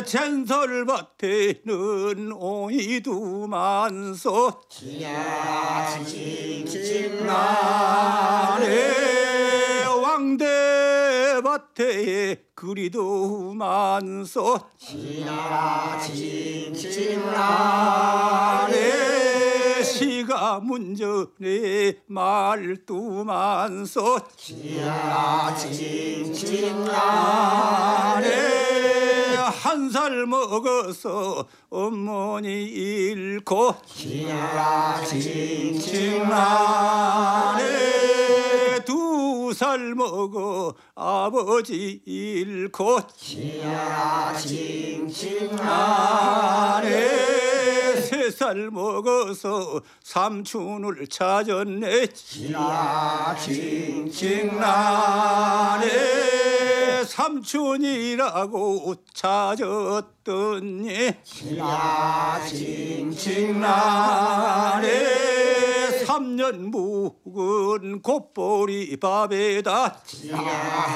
젠설밭에는 오이도 많소 징징나네 왕대밭에 그리도 많소 징징나네 시가 문전에 말도 많소 징징나네 한 살 먹어서 어머니 잃고 징징나네 두 살 먹어 아버지 잃고 징징나네 세 살 먹어서 삼촌을 찾았네 징징나네 삼촌이라고 찾았더니 징징나네 3년 묵은 곱보리 밥에다